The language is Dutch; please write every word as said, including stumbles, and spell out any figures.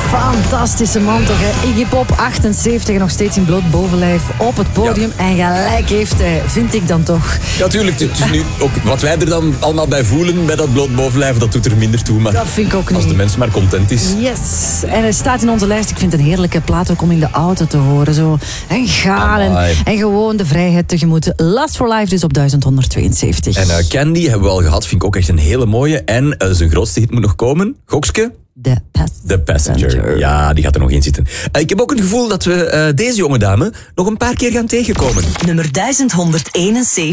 Fantastische man toch, hè? Iggy Pop, achtenzeventig en nog steeds in bloot bovenlijf op het podium. Ja. En gelijk heeft hij, vind ik dan toch. Ja, tuurlijk. Het is nu ook wat wij er dan allemaal bij voelen bij dat bloot bovenlijf, dat doet er minder toe. Maar dat vind ik ook niet. Als de mens maar content is. Yes. En hij staat in onze lijst. Ik vind het een heerlijke plaat ook om in de auto te horen. Zo. En gaan en, en gewoon de vrijheid tegemoet. Last for Life dus op duizend honderdtweeënzeventig. En uh, Candy hebben we al gehad. Vind ik ook echt een hele mooie. En uh, zijn grootste hit moet nog komen. Gokske? The Passenger. The Passenger. Ja, die gaat er nog in zitten. Uh, ik heb ook het gevoel dat we uh, deze jonge dame nog een paar keer gaan tegenkomen. Nummer duizend honderdeenenzeventig.